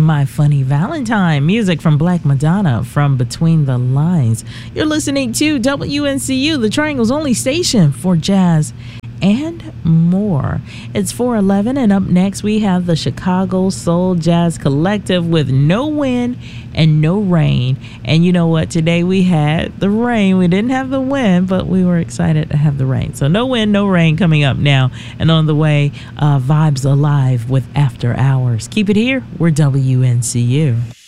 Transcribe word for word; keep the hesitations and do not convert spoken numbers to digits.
My Funny Valentine. Music from Black Madonna from Between the Lines. You're listening to W N C U, the Triangle's only station for jazz and more. It's four eleven, and up next we have the Chicago Soul Jazz Collective with No Wind and No Rain. And you know what? Today we had the rain. We didn't have the wind, but we were excited to have the rain. So No Wind, No Rain coming up now. And on the way, uh, Vibes Alive with After Hours. Keep it here. We're W N C U.